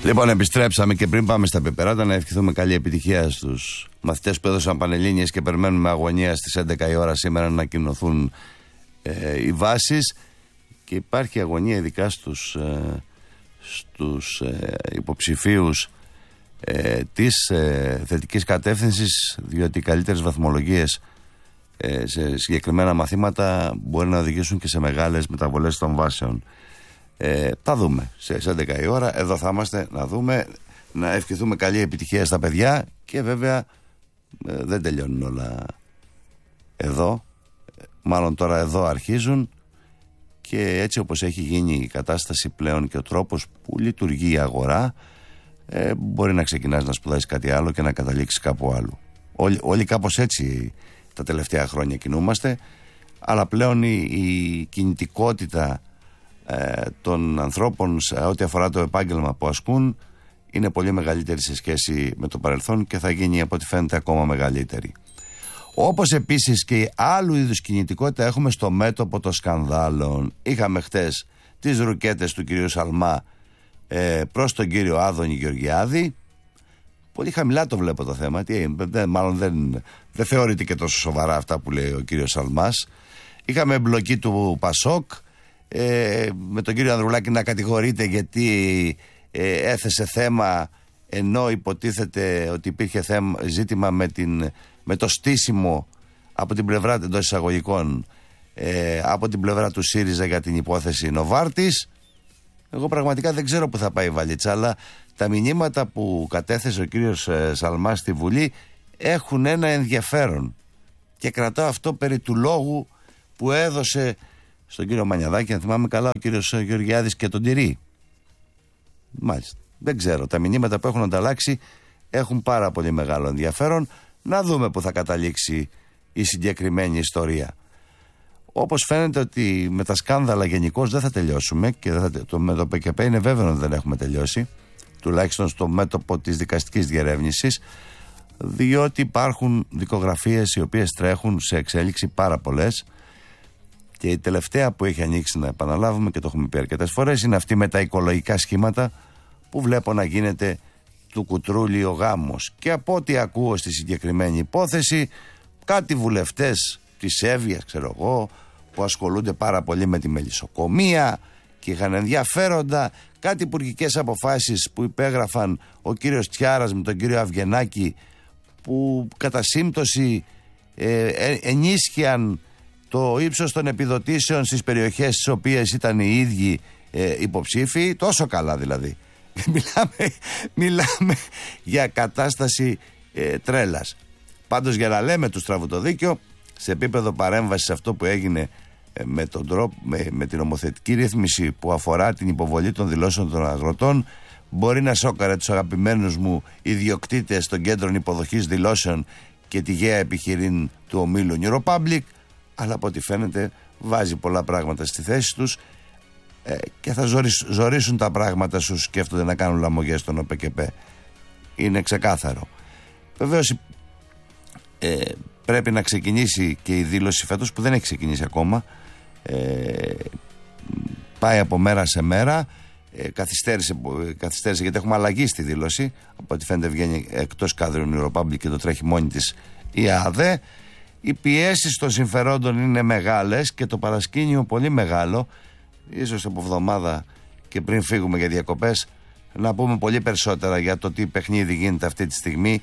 Λοιπόν, επιστρέψαμε και πριν πάμε στα πεπεράτα να ευχηθούμε καλή επιτυχία στους μαθητές που έδωσαν πανελλήνιες και περιμένουν με αγωνία στις 11 η ώρα σήμερα να ανακοινωθούν οι βάσεις. Και υπάρχει αγωνία ειδικά στους υποψηφίους της θετικής κατεύθυνσης, διότι οι καλύτερες βαθμολογίες σε συγκεκριμένα μαθήματα μπορεί να οδηγήσουν και σε μεγάλες μεταβολές των βάσεων. Θα δούμε στις 11 η ώρα, εδώ θα είμαστε να δούμε, να ευχηθούμε καλή επιτυχία στα παιδιά και βέβαια δεν τελειώνουν όλα εδώ, μάλλον τώρα εδώ αρχίζουν. Και έτσι όπως έχει γίνει η κατάσταση πλέον και ο τρόπος που λειτουργεί η αγορά, μπορεί να ξεκινάς να σπουδάσεις κάτι άλλο και να καταλήξεις κάπου άλλου. Όλοι κάπως έτσι τα τελευταία χρόνια κινούμαστε, αλλά πλέον η κινητικότητα των ανθρώπων σε ό,τι αφορά το επάγγελμα που ασκούν είναι πολύ μεγαλύτερη σε σχέση με το παρελθόν και θα γίνει από ό,τι φαίνεται ακόμα μεγαλύτερη. Όπως επίσης και άλλου είδους κινητικότητα έχουμε στο μέτωπο των σκανδάλων. Είχαμε χτες τις ρουκέτες του κυρίου Σαλμά προς τον κύριο Άδωνη Γεωργιάδη. Πολύ χαμηλά το βλέπω το θέμα. Μάλλον δεν θεωρείται και τόσο σοβαρά αυτά που λέει ο κύριος Σαλμάς. Είχαμε εμπλοκή του Πασόκ με τον κύριο Ανδρουλάκη να κατηγορείται γιατί έθεσε θέμα, ενώ υποτίθεται ότι υπήρχε ζήτημα με το στήσιμο από την πλευρά εντός εισαγωγικών από την πλευρά του ΣΥΡΙΖΑ για την υπόθεση Νοβάρτης. Εγώ πραγματικά δεν ξέρω που θα πάει η βαλίτσα, αλλά τα μηνύματα που κατέθεσε ο κύριος Σαλμάς στη Βουλή έχουν ένα ενδιαφέρον και κρατάω αυτό περί του λόγου που έδωσε στον κύριο Μανιαδάκη, αν θυμάμαι καλά, ο κύριος Γεωργιάδης και τον τηρεί. Μάλιστα, δεν ξέρω, τα μηνύματα που έχουν ανταλλάξει έχουν πάρα πολύ μεγάλο ενδιαφέρον. Να δούμε που θα καταλήξει η συγκεκριμένη ιστορία. Όπως φαίνεται ότι με τα σκάνδαλα γενικώς δεν θα τελειώσουμε και με το ΠΚΠ είναι βέβαιο ότι δεν έχουμε τελειώσει, τουλάχιστον στο μέτωπο της δικαστικής διερεύνησης, διότι υπάρχουν δικογραφίες οι οποίες τρέχουν σε εξέλιξη πάρα πολλές και η τελευταία που έχει ανοίξει, να επαναλάβουμε και το έχουμε πει αρκετές φορές, είναι αυτή με τα οικολογικά σχήματα που βλέπω να γίνεται του κουτρούλι ο γάμος. Και από ό,τι ακούω στη συγκεκριμένη υπόθεση, κάτι βουλευτές της Εύβοιας, ξέρω εγώ, που ασχολούνται πάρα πολύ με τη μελισσοκομεία και είχαν ενδιαφέροντα, κάτι υπουργικές αποφάσεις που υπέγραφαν ο κύριος Τιάρας με τον κύριο Αυγενάκη, που κατά σύμπτωση ενίσχυαν το ύψος των επιδοτήσεων στις περιοχές στις οποίες ήταν οι ίδιοι υποψήφοι, τόσο καλά δηλαδή. Μιλάμε για κατάσταση τρέλας. Πάντως, για να λέμε του στραβού το δίκιο, σε επίπεδο παρέμβασης αυτό που έγινε με την νομοθετική ρύθμιση που αφορά την υποβολή των δηλώσεων των αγροτών, μπορεί να σόκαρε τους αγαπημένους μου ιδιοκτήτες των κέντρων υποδοχής δηλώσεων και τη γαία επιχειρήν του ομίλου New Republic, αλλά από ό,τι φαίνεται βάζει πολλά πράγματα στη θέση τους και θα ζορίσουν τα πράγματα σου σκέφτονται να κάνουν λαμογές στον ΟΠΚΠ. Είναι ξεκάθαρο. Βεβαίως πρέπει να ξεκινήσει και η δήλωση φέτος, που δεν έχει ξεκινήσει ακόμα, πάει από μέρα σε μέρα, καθυστέρησε γιατί έχουμε αλλαγή στη δήλωση, από ό,τι φαίνεται βγαίνει εκτός κάδρου New Republic και το τρέχει μόνη της η ΑΔΕ. Οι πιέσεις των συμφερόντων είναι μεγάλες και το παρασκήνιο πολύ μεγάλο. Ίσως από εβδομάδα και πριν φύγουμε για διακοπές να πούμε πολύ περισσότερα για το τι παιχνίδι γίνεται αυτή τη στιγμή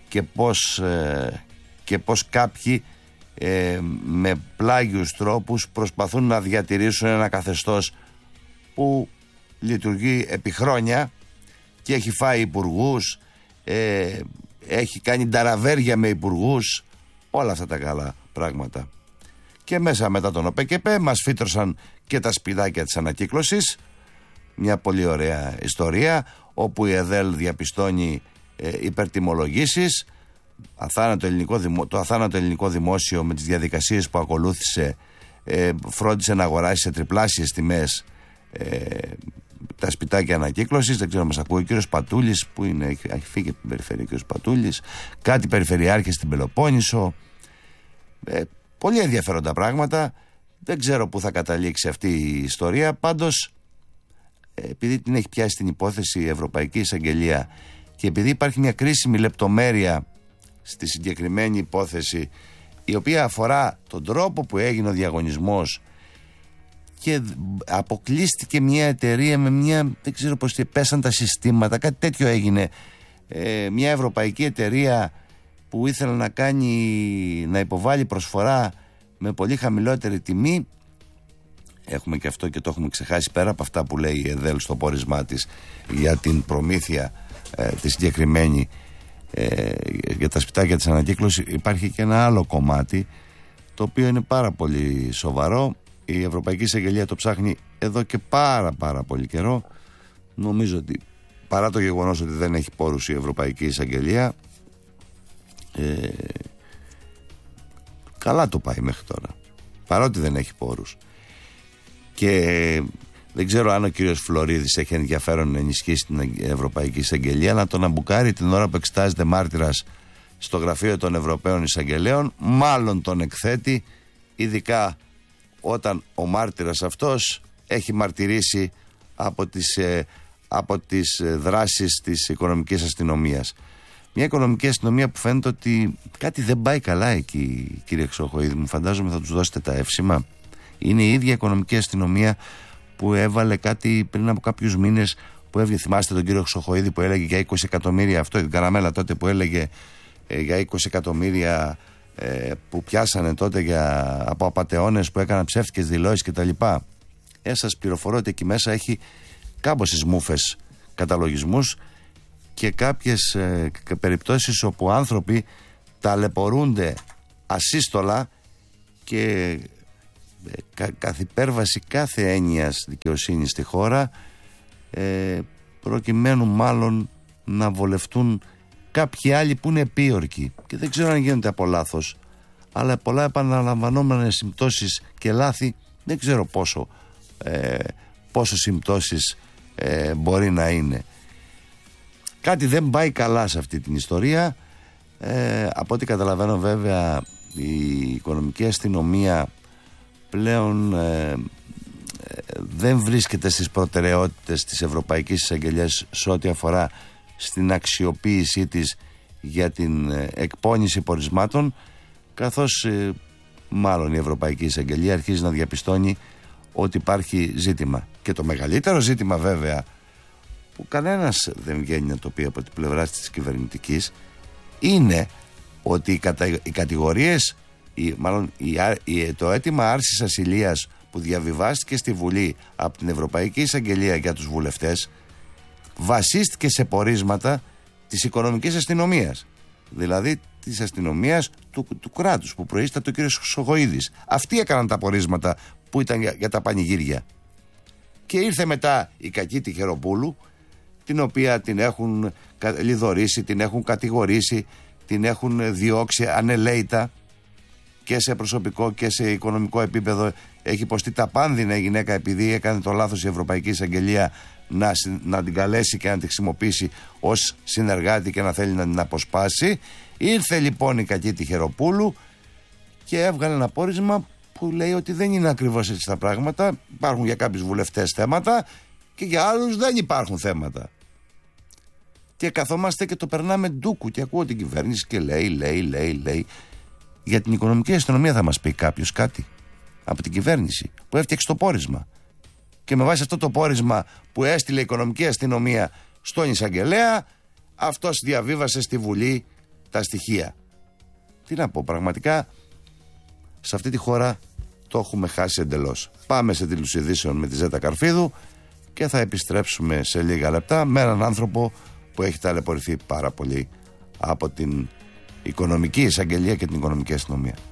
και πώς κάποιοι με πλάγιους τρόπους προσπαθούν να διατηρήσουν ένα καθεστώς που λειτουργεί επί χρόνια και έχει φάει υπουργούς, έχει κάνει ταραβέρια με υπουργούς, όλα αυτά τα καλά πράγματα. Και μέσα μετά τον ΟΠΚΠ μας φύτρωσαν και τα σπιτάκια της ανακύκλωσης, μια πολύ ωραία ιστορία όπου η ΕΔΕΛ διαπιστώνει υπερτιμολογήσεις, το αθάνατο ελληνικό δημόσιο με τις διαδικασίες που ακολούθησε φρόντισε να αγοράσει σε τριπλάσιες τιμές τα σπιτάκια ανακύκλωσης. Δεν ξέρω αν μας ακούει ο κύριος Πατούλης, που είναι, έχει φύγει από την περιφέρεια ο κύριος Πατούλης, κάτι περιφερειάρχες στην Πελοπόννησο, πολύ ενδιαφέροντα πράγματα. Δεν ξέρω πού θα καταλήξει αυτή η ιστορία. Πάντως επειδή την έχει πιάσει την υπόθεση η Ευρωπαϊκή Εισαγγελία και επειδή υπάρχει μια κρίσιμη λεπτομέρεια στη συγκεκριμένη υπόθεση, η οποία αφορά τον τρόπο που έγινε ο διαγωνισμός, και αποκλείστηκε μια εταιρεία με μια, δεν ξέρω πώς πέσαν τα συστήματα, κάτι τέτοιο έγινε, μια ευρωπαϊκή εταιρεία που ήθελε να υποβάλει προσφορά με πολύ χαμηλότερη τιμή. Έχουμε και αυτό και το έχουμε ξεχάσει, πέρα από αυτά που λέει η ΕΔΕΛ στο πόρισμά της για την προμήθεια τη συγκεκριμένη για τα σπιτάκια της ανακύκλωσης. Υπάρχει και ένα άλλο κομμάτι το οποίο είναι πάρα πολύ σοβαρό. Η Ευρωπαϊκή Εισαγγελία το ψάχνει εδώ και πάρα πολύ καιρό. Νομίζω ότι παρά το γεγονός ότι δεν έχει πόρους η Ευρωπαϊκή Εισαγγελία, καλά το πάει μέχρι τώρα, παρότι δεν έχει πόρους. Και δεν ξέρω αν ο κύριος Φλωρίδης έχει ενδιαφέρον να ενισχύσει την Ευρωπαϊκή Εισαγγελία, να τον αμπουκάρει την ώρα που εξετάζεται μάρτυρας στο γραφείο των Ευρωπαίων Εισαγγελέων. Μάλλον τον εκθέτει, ειδικά όταν ο μάρτυρας αυτός έχει μαρτυρήσει από τις δράσεις της οικονομικής αστυνομίας. Μια οικονομική αστυνομία που φαίνεται ότι κάτι δεν πάει καλά εκεί, κύριε Ξοχοίδη. Μου φαντάζομαι θα τους δώσετε τα εύσημα. Είναι η ίδια οικονομική αστυνομία που έβαλε κάτι πριν από κάποιους μήνες, που έβγαινε, θυμάστε τον κύριο Ξοχοίδη που έλεγε για 20 εκατομμύρια, αυτό την Καραμέλα τότε που έλεγε για 20 εκατομμύρια που πιάσανε τότε από απατεώνες που έκαναν ψεύτικες δηλώσεις κτλ. Σας πληροφορώ ότι εκεί μέσα έχει κάμποσες μούφες καταλογισμούς και κάποιες περιπτώσεις όπου άνθρωποι ταλαιπωρούνται ασύστολα και καθ' υπέρβαση κάθε έννοιας δικαιοσύνης στη χώρα, προκειμένου μάλλον να βολευτούν κάποιοι άλλοι που είναι επίορκοι, και δεν ξέρω αν γίνεται από λάθος, αλλά πολλά επαναλαμβανόμενες συμπτώσεις και λάθη δεν ξέρω πόσο συμπτώσεις μπορεί να είναι. Κάτι δεν πάει καλά σε αυτή την ιστορία. Από ό,τι καταλαβαίνω βέβαια η οικονομική αστυνομία πλέον δεν βρίσκεται στις προτεραιότητες της Ευρωπαϊκής Εισαγγελίας σε ό,τι αφορά στην αξιοποίησή της για την εκπόνηση πορισμάτων, καθώς μάλλον η Ευρωπαϊκή Εισαγγελία αρχίζει να διαπιστώνει ότι υπάρχει ζήτημα. Και το μεγαλύτερο ζήτημα βέβαια, που κανένας δεν βγαίνει να το πει από την πλευρά της κυβερνητικής, είναι ότι οι κατηγορίες, το αίτημα άρσης ασυλίας που διαβιβάστηκε στη Βουλή από την Ευρωπαϊκή Εισαγγελία για τους βουλευτές βασίστηκε σε πορίσματα της οικονομικής αστυνομίας, δηλαδή της αστυνομίας του κράτους που προείσταται ο κύριος Ξοχοίδης. Αυτοί έκαναν τα πορίσματα που ήταν για τα πανηγύρια. Και ήρθε μετά η κακή Τυχεροπούλου, την οποία την έχουν λιδωρήσει, την έχουν κατηγορήσει, την έχουν διώξει ανελαίητα και σε προσωπικό και σε οικονομικό επίπεδο. Έχει υποστεί τα πάνδυνα η γυναίκα επειδή έκανε το λάθος η Ευρωπαϊκή Εισαγγελία να την καλέσει και να την χρησιμοποιήσει ως συνεργάτη και να θέλει να την αποσπάσει. Ήρθε λοιπόν η κακή Τυχεροπούλου και έβγαλε ένα πόρισμα που λέει ότι δεν είναι ακριβώς έτσι τα πράγματα. Υπάρχουν για κάποιους βουλευτές θέματα και για άλλους δεν υπάρχουν θέματα. Και καθόμαστε και το περνάμε ντούκου και ακούω την κυβέρνηση και λέει. Για την οικονομική αστυνομία θα μας πει κάποιος κάτι από την κυβέρνηση που έφτιαξε το πόρισμα, και με βάση αυτό το πόρισμα που έστειλε η οικονομική αστυνομία στον εισαγγελέα, αυτός διαβίβασε στη Βουλή τα στοιχεία. Τι να πω, πραγματικά σε αυτή τη χώρα το έχουμε χάσει εντελώς. Πάμε σε τίτλους ειδήσεων με τη Ζέτα Καρφίδου και θα επιστρέψουμε σε λίγα λεπτά με έναν άνθρωπο που έχει ταλαιπωρηθεί πάρα πολύ από την οικονομική εισαγγελία και την οικονομική αστυνομία.